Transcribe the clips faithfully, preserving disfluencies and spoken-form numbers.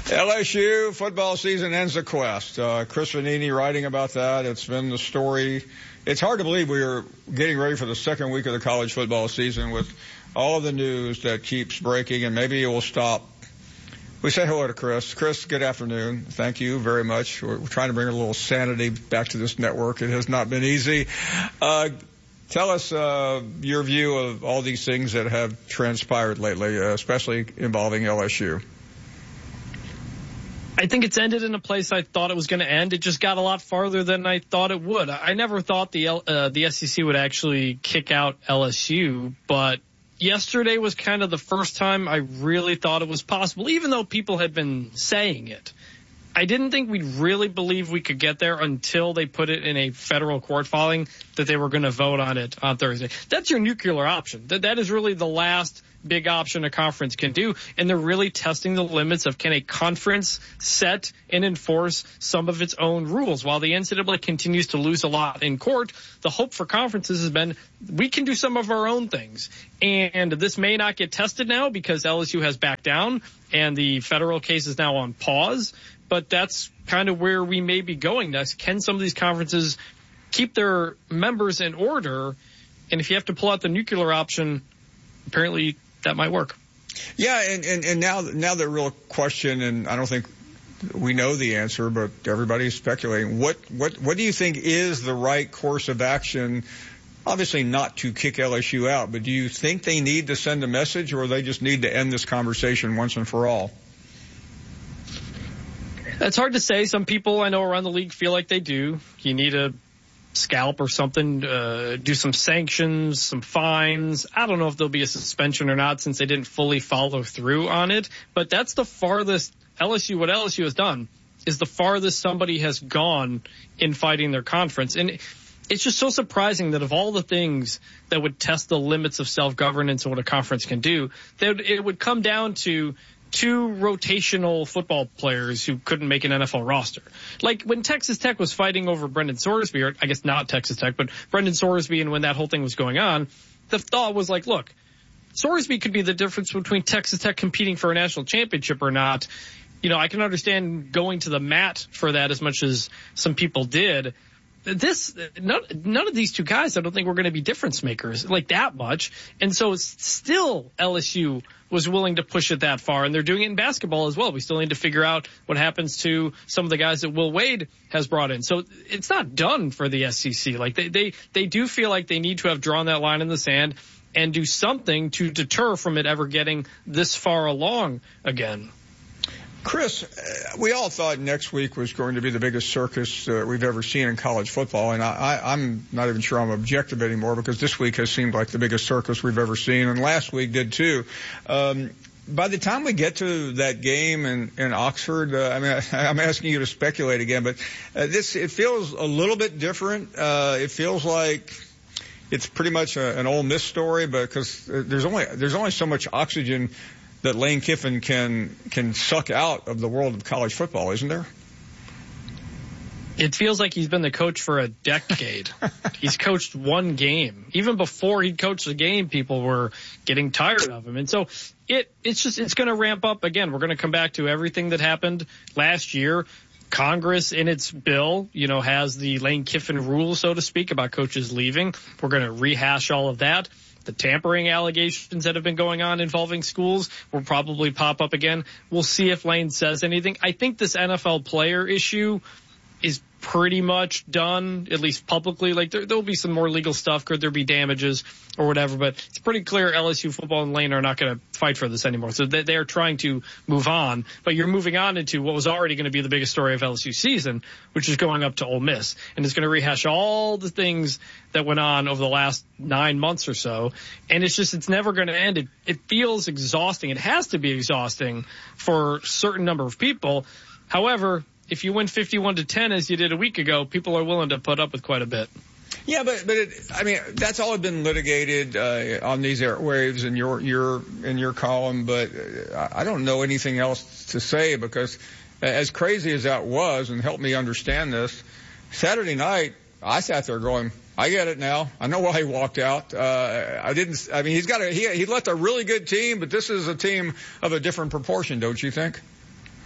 L S U football season ends the quest. Uh, Chris Vannini writing about that. It's been the story. It's hard to believe we are getting ready for the second week of the college football season with all of the news that keeps breaking, and maybe it will stop. We say hello to Chris. Chris, good afternoon. Thank you very much. We're, we're trying to bring a little sanity back to this network. It has not been easy. Uh, tell us uh, your view of all these things that have transpired lately, uh, especially involving L S U. I think it's ended in a place I thought it was going to end. It just got a lot farther than I thought it would. I never thought the uh, the S E C would actually kick out L S U, but yesterday was kind of the first time I really thought it was possible, even though people had been saying it. I didn't think we'd really believe we could get there until they put it in a federal court filing that they were going to vote on it on Thursday. That's your nuclear option. That That is really the last big option a conference can do, and they're really testing the limits of can a conference set and enforce some of its own rules. While the N C double A continues to lose a lot in court, the hope for conferences has been we can do some of our own things. And this may not get tested now because L S U has backed down and the federal case is now on pause, but that's kind of where we may be going next. Can some of these conferences keep their members in order? And if you have to pull out the nuclear option, apparently that might work. Yeah, and, and, and now now the real question, and I don't think we know the answer, but everybody's speculating. What what what do you think is the right course of action? Obviously not to kick L S U out, but do you think they need to send a message, or they just need to end this conversation once and for all? That's hard to say. Some people I know around the league feel like they do. You need a scalp or something, uh, do some sanctions, some fines. I don't know if there'll be a suspension or not since they didn't fully follow through on it, but that's the farthest L S U, what L S U has done is the farthest somebody has gone in fighting their conference. And it's just so surprising that of all the things that would test the limits of self-governance and what a conference can do, that it would come down to two rotational football players who couldn't make an N F L roster. Like when Texas Tech was fighting over Brendan Sorsby, or I guess not Texas Tech, but Brendan Sorsby, and when that whole thing was going on, the thought was like, look, Sorsby could be the difference between Texas Tech competing for a national championship or not. You know, I can understand going to the mat for that as much as some people did. This, none, none of these two guys, I don't think were going to be difference makers like that much. And so it's still L S U was willing to push it that far. And they're doing it in basketball as well. We still need to figure out what happens to some of the guys that Will Wade has brought in. So it's not done for the S E C. Like they, they, they do feel like they need to have drawn that line in the sand and do something to deter from it ever getting this far along again. Chris, we all thought next week was going to be the biggest circus uh, we've ever seen in college football, and I, I, I'm not even sure I'm objective anymore because this week has seemed like the biggest circus we've ever seen, and last week did too. Um, by the time we get to that game in, in Oxford, uh, I mean, I, I'm asking you to speculate again, but uh, this it feels a little bit different. Uh, it feels like it's pretty much a, an Ole Miss story, because there's only there's only so much oxygen that Lane Kiffin can can suck out of the world of college football, isn't there? It feels like he's been the coach for a decade. He's coached one game. Even before he coached the game, people were getting tired of him. And so it it's just it's going to ramp up again. We're going to come back to everything that happened last year. Congress in its bill, you know, has the Lane Kiffin rule, so to speak, about coaches leaving. We're going to rehash all of that. The tampering allegations that have been going on involving schools will probably pop up again. We'll see if Lane says anything. I think this N F L player issue is pretty much done, at least publicly. Like there, there'll be some more legal stuff. Could there be damages or whatever? But it's pretty clear L S U football and Lane are not going to fight for this anymore. So they, they're trying to move on. But you're moving on into what was already going to be the biggest story of L S U season, which is going up to Ole Miss. And it's going to rehash all the things that went on over the last nine months or so. And it's just, it's never going to end. It, it feels exhausting. It has to be exhausting for a certain number of people. However, if you win fifty-one to ten as you did a week ago, people are willing to put up with quite a bit. Yeah, but but it, I mean that's all been litigated uh, on these airwaves in your your in your column. But I don't know anything else to say, because as crazy as that was, and help me understand this, Saturday night I sat there going, I get it now. I know why he walked out. Uh, I didn't. I mean, he's got a he he left a really good team, but this is a team of a different proportion, don't you think?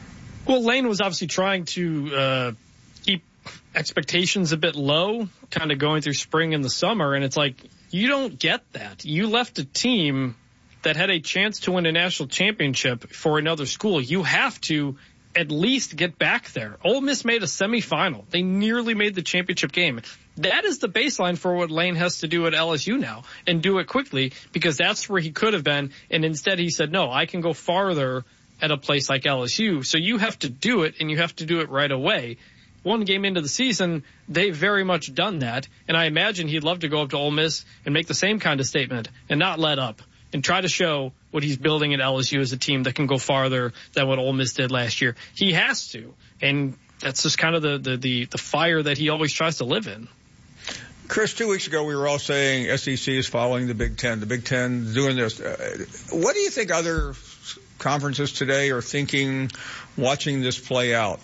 Well, Lane was obviously trying to uh, keep expectations a bit low, kind of going through spring and the summer, and it's like, you don't get that. You left a team that had a chance to win a national championship for another school. You have to at least get back there. Ole Miss made a semifinal. They nearly made the championship game. That is the baseline for what Lane has to do at L S U now, and do it quickly, because that's where he could have been. And instead he said, no, I can go farther at a place like L S U. So you have to do it, and you have to do it right away. One game into the season, they've very much done that. And I imagine he'd love to go up to Ole Miss and make the same kind of statement and not let up, and try to show what he's building at L S U as a team that can go farther than what Ole Miss did last year. He has to. And that's just kind of the, the, the, the fire that he always tries to live in. Chris, two weeks ago we were all saying S E C is following the Big Ten. The Big Ten doing this. Uh, what do you think other conferences today are thinking watching this play out?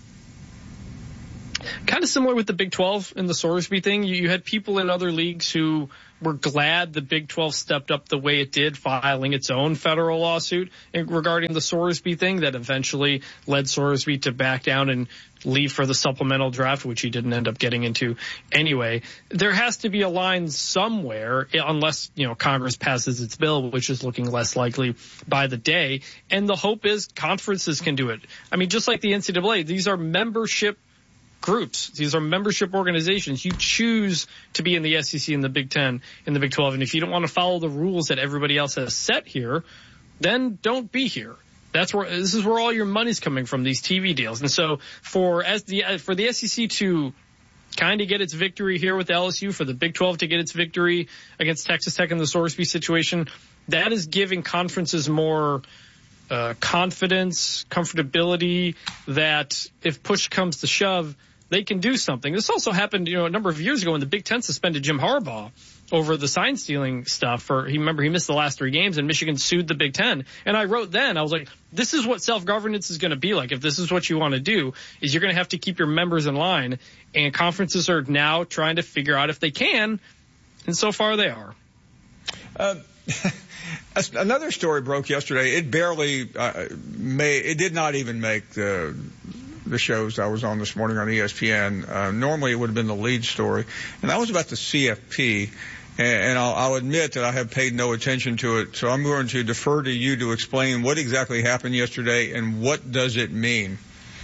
Kind of similar with the Big twelve and the Sorsby thing. You, you had people in other leagues who were glad the Big twelve stepped up the way it did, filing its own federal lawsuit regarding the Sorsby thing that eventually led Sorsby to back down and leave for the supplemental draft, which he didn't end up getting into anyway. There has to be a line somewhere, unless, you know, Congress passes its bill, which is looking less likely by the day. And the hope is conferences can do it. I mean, just like the N C double A, these are membership groups. These are membership organizations. You choose to be in the S E C and the Big Ten and the Big twelve. And if you don't want to follow the rules that everybody else has set here, then don't be here. That's where, this is where all your money's coming from, these T V deals. And so for as the, for the S E C to kind of get its victory here with L S U, for the Big twelve to get its victory against Texas Tech in the Sorsby situation, that is giving conferences more uh, confidence, comfortability that if push comes to shove, they can do something. This also happened, you know, a number of years ago when the Big Ten suspended Jim Harbaugh over the sign stealing stuff. For he remember he missed the last three games, and Michigan sued the Big Ten. And I wrote then, I was like, this is what self-governance is going to be like. If this is what you want to do, is you're going to have to keep your members in line. And conferences are now trying to figure out if they can, and so far they are. Uh, another story broke yesterday. It barely uh, made. It did not even make the. the shows I was on this morning on E S P N. Uh, normally it would have been the lead story. And that was about the C F P. And, and I'll, I'll admit that I have paid no attention to it. So I'm going to defer to you to explain what exactly happened yesterday and what does it mean.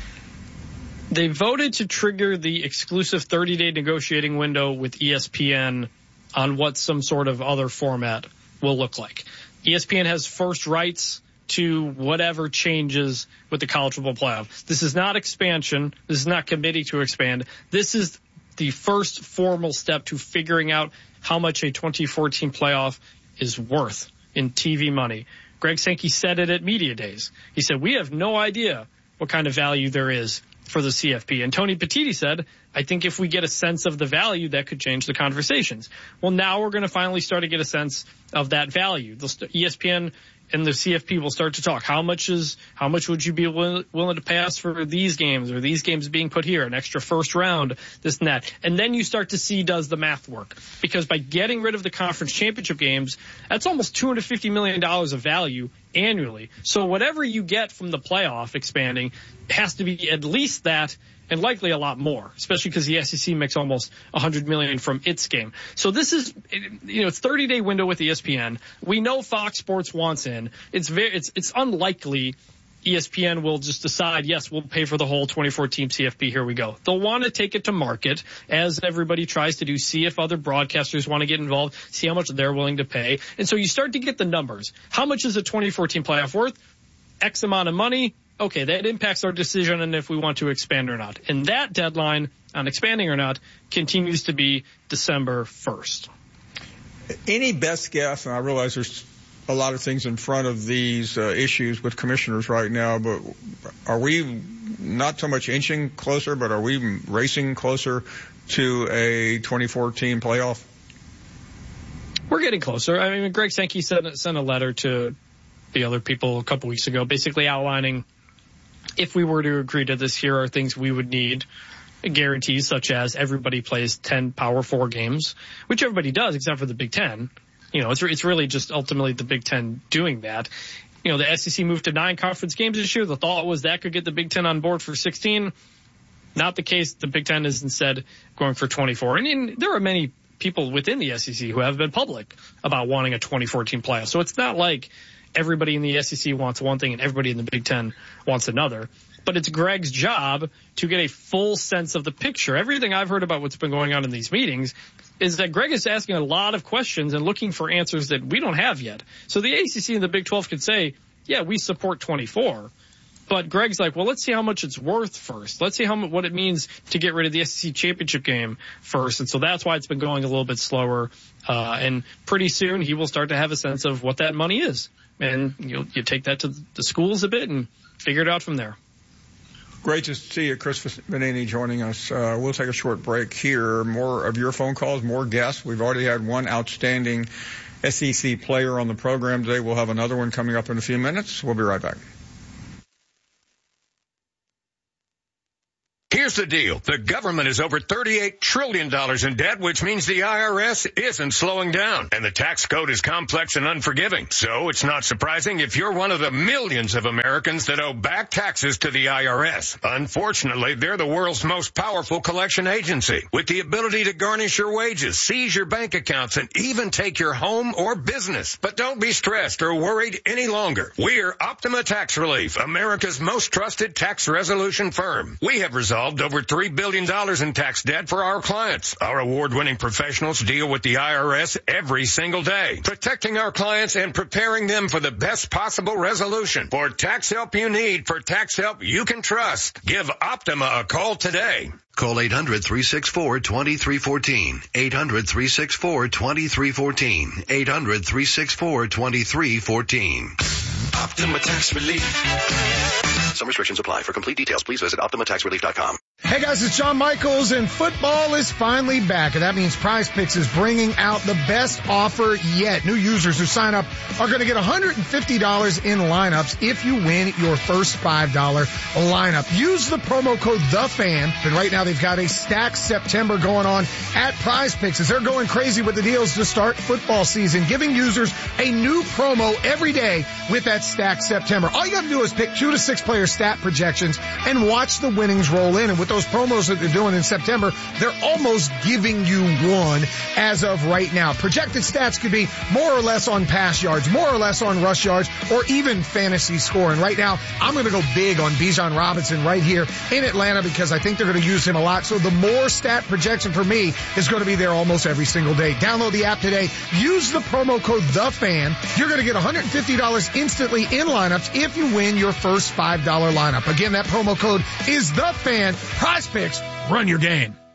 They voted to trigger the exclusive thirty-day negotiating window with E S P N on what some sort of other format will look like. E S P N has first rights to whatever changes with the college football playoff. This is not expansion. This is not committee to expand. This is the first formal step to figuring out how much a twenty fourteen playoff is worth in T V money. Greg Sankey said it at Media Days. He said, we have no idea what kind of value there is for the C F P. And Tony Petitti said, I think if we get a sense of the value, that could change the conversations. Well, now we're going to finally start to get a sense of that value. The E S P N and the C F P will start to talk. How much is, how much would you be will, willing to pass for these games, or these games being put here, an extra first round, this and that. And then you start to see, does the math work? Because by getting rid of the conference championship games, that's almost two hundred fifty million dollars of value annually. So whatever you get from the playoff expanding has to be at least that, and likely a lot more, especially because the S E C makes almost one hundred million dollars from its game. So this is, you know, it's thirty-day window with E S P N. We know Fox Sports wants in. It's very, it's it's unlikely E S P N will just decide, yes, we'll pay for the whole twenty-four team C F P. Here we go. They'll want to take it to market, as everybody tries to do, see if other broadcasters want to get involved, see how much they're willing to pay. And so you start to get the numbers. How much is a twenty fourteen playoff worth? X amount of money. Okay, that impacts our decision on if we want to expand or not. And that deadline on expanding or not continues to be December first. Any best guess, and I realize there's a lot of things in front of these uh, issues with commissioners right now, but are we not so much inching closer, but are we racing closer to a twenty fourteen playoff? We're getting closer. I mean, Greg Sankey sent, sent a letter to the other people a couple weeks ago, basically outlining, if we were to agree to this, here are things we would need. Guarantees such as everybody plays ten Power Four games, which everybody does except for the Big Ten. You know, it's it's really just ultimately the Big Ten doing that. you know, the S E C moved to nine conference games this year. The thought was that could get the Big Ten on board for sixteen. Not the case. The Big Ten is instead going for twenty-four. And, and there are many people within the S E C who have been public about wanting a twenty fourteen playoff. So it's not like everybody in the S E C wants one thing and everybody in the Big Ten wants another. But it's Greg's job to get a full sense of the picture. Everything I've heard about what's been going on in these meetings is that Greg is asking a lot of questions and looking for answers that we don't have yet. So the A C C and the Big twelve could say, yeah, we support twenty-four. But Greg's like, well, let's see how much it's worth first. Let's see how what it means to get rid of the S E C championship game first. And so that's why it's been going a little bit slower. Uh, and pretty soon he will start to have a sense of what that money is. And you you take that to the schools a bit and figure it out from there. Great to see you, Chris Vannini, joining us. Uh, we'll take a short break here. More of your phone calls, more guests. We've already had one outstanding S E C player on the program today. We'll have another one coming up in a few minutes. We'll be right back. Here's the deal. The government is over thirty-eight trillion dollars in debt, which means the I R S isn't slowing down. And the tax code is complex and unforgiving. So it's not surprising if you're one of the millions of Americans that owe back taxes to the I R S. Unfortunately, they're the world's most powerful collection agency, with the ability to garnish your wages, seize your bank accounts, and even take your home or business. But don't be stressed or worried any longer. We're Optima Tax Relief, America's most trusted tax resolution firm. We have resolved over three billion dollars in tax debt for our clients. Our award-winning professionals deal with the I R S every single day, protecting our clients and preparing them for the best possible resolution. For tax help you need, for tax help you can trust, give Optima a call today. Call eight hundred, three six four, two three one four. eight hundred, three six four, two three one four. eight hundred, three six four, two three one four. Optima Tax Relief. Some restrictions apply. For complete details, please visit Optima Tax Relief dot com. Hey guys, it's Shawn Michaels, and football is finally back, and that means Prize Picks is bringing out the best offer yet. New users who sign up are going to get one hundred fifty dollars in lineups if you win your first five dollar lineup. Use the promo code THEFAN, and right now they've got a Stack September going on at Prize Picks as they're going crazy with the deals to start football season, giving users a new promo every day with that Stack September. All you got to do is pick two to six player stat projections and watch the winnings roll in. And with those promos that they're doing in September, they're almost giving you one as of right now. Projected stats could be more or less on pass yards, more or less on rush yards, or even fantasy score. And right now, I'm going to go big on Bijan Robinson right here in Atlanta because I think they're going to use him a lot. So the more stat projection for me is going to be there almost every single day. Download the app today. Use the promo code THEFAN. You're going to get one hundred fifty dollars instantly in lineups if you win your first five dollar lineup. Again, that promo code is THEFAN. Prize Picks, run your game.